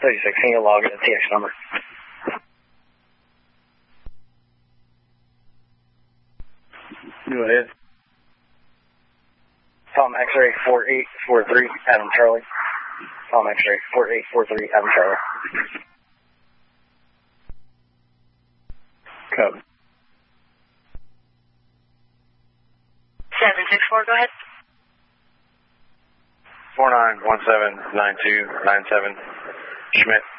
36, can you log in the TX number? Go ahead. Tom X-ray 4843, Adam Charlie. Tom X-ray 4843, Adam Charlie. Copy. 764, go ahead. 49179297, Schmidt.